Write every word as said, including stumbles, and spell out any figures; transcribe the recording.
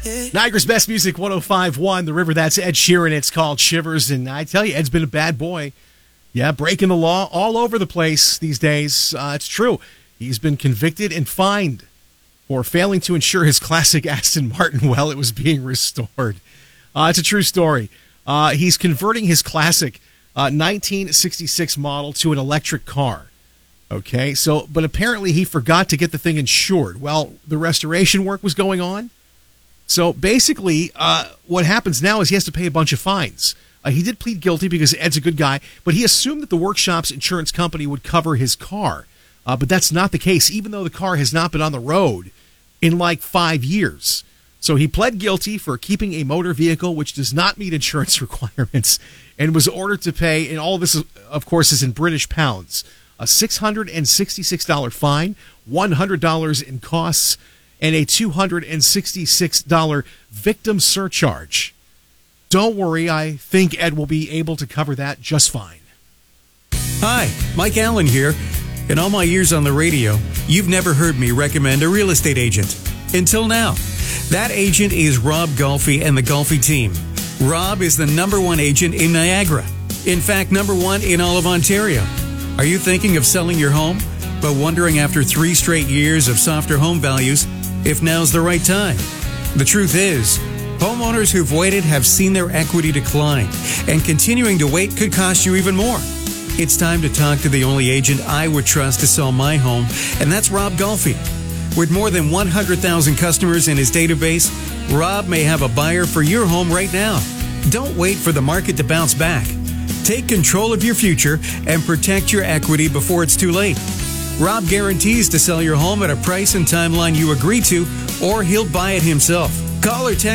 Niagara's Best Music one oh five point one, The River, that's Ed Sheeran. It's called Shivers, and I tell you, Ed's been a bad boy. Yeah, breaking the law all over the place these days. Uh, it's true. He's been convicted and fined for failing to ensure his classic Aston Martin while it was being restored. Uh, it's a true story. Uh, he's converting his classic uh, nineteen sixty-six model to an electric car. Okay, so, but apparently he forgot to get the thing insured. Well, the restoration work was going on. So basically, uh, what happens now is he has to pay a bunch of fines. Uh, he did plead guilty because Ed's a good guy, but he assumed that the workshop's insurance company would cover his car. Uh, but that's not the case, even though the car has not been on the road in like five years. So he pled guilty for keeping a motor vehicle which does not meet insurance requirements and was ordered to pay, and all of this, of course, is in British pounds, a six hundred sixty-six dollars fine, one hundred dollars in costs, and a two hundred sixty-six dollars victim surcharge. Don't worry, I think Ed will be able to cover that just fine. Hi, Mike Allen here. In all my years on the radio, you've never heard me recommend a real estate agent. Until now. That agent is Rob Golfi and the Golfi team. Rob is the number one agent in Niagara. In fact, number one in all of Ontario. Are you thinking of selling your home, but wondering after three straight years of softer home values if now's the right time? The truth is, homeowners who've waited have seen their equity decline, and continuing to wait could cost you even more. It's time to talk to the only agent I would trust to sell my home, and that's Rob Golfi. With more than one hundred thousand customers in his database, Rob may have a buyer for your home right now. Don't wait for the market to bounce back. Take control of your future and protect your equity before it's too late. Rob guarantees to sell your home at a price and timeline you agree to, or he'll buy it himself. Call or text